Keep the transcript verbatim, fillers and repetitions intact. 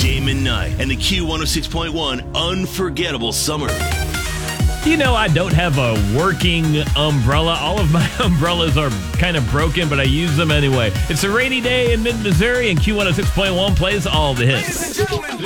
Damon Knight and the Q one oh six point one Unforgettable Summer. You know, I don't have a working umbrella. All of my umbrellas are kind of broken, but I use them anyway. It's a rainy day in mid-Missouri, and Q one oh six point one plays all the hits.